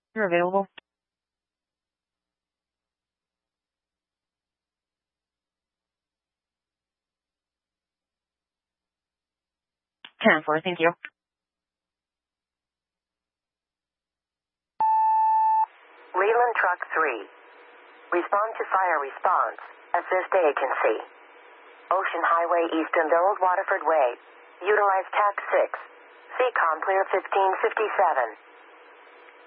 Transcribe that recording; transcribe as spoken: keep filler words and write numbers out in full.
You're available. ten four, thank you. Leland Truck three. Respond to fire response. Assist agency. Ocean Highway east of Old Waterford Way. Utilize T A C six. C COM clear fifteen fifty-seven.